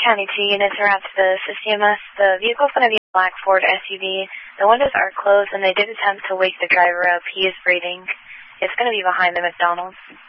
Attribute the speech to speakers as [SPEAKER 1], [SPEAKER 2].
[SPEAKER 1] County 2 units are out to the CCMS. The vehicle's going to be a black Ford SUV. The windows are closed, and they did attempt to wake the driver up. He is breathing. It's going to be behind the McDonald's.